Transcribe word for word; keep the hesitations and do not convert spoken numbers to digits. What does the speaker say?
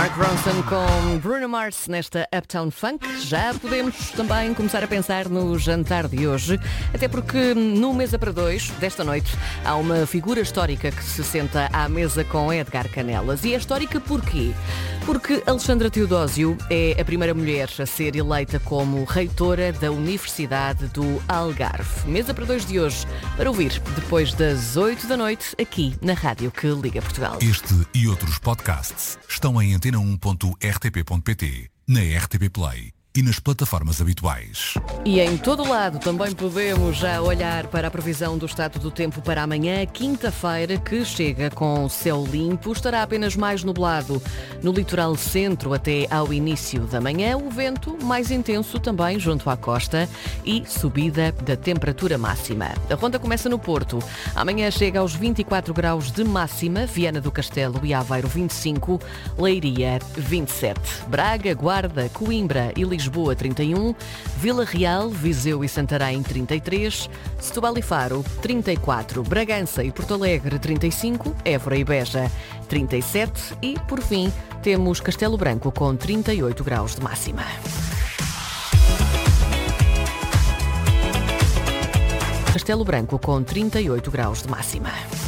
Mark Ronson com Bruno Mars nesta Uptown Funk. Já podemos também começar a pensar no jantar de hoje, até porque no Mesa para Dois desta noite há uma figura histórica que se senta à mesa com Edgar Canelas. E é histórica porquê? Porque Alexandra Teodósio é a primeira mulher a ser eleita como reitora da Universidade do Algarve. Mesa para Dois de hoje, para ouvir depois das oito da noite, aqui na rádio que liga Portugal. Este e outros podcasts estão em antena um ponto r t p ponto p t, na R T P Play e nas plataformas habituais. E em todo o lado também podemos já olhar para a previsão do estado do tempo para amanhã, quinta-feira, que chega com céu limpo. Estará apenas mais nublado no litoral centro até ao início da manhã. O vento mais intenso também junto à costa e subida da temperatura máxima. A ronda começa no Porto. Amanhã chega aos vinte e quatro graus de máxima, Viana do Castelo e Aveiro vinte e cinco, Leiria vinte e sete. Braga, Guarda, Coimbra e Lisboa Lisboa trinta e um, Vila Real, Viseu e Santarém trinta e três, Setúbal e Faro trinta e quatro, Bragança e Porto Alegre trinta e cinco, Évora e Beja trinta e sete e, por fim, temos Castelo Branco com trinta e oito graus de máxima. Castelo Branco com trinta e oito graus de máxima.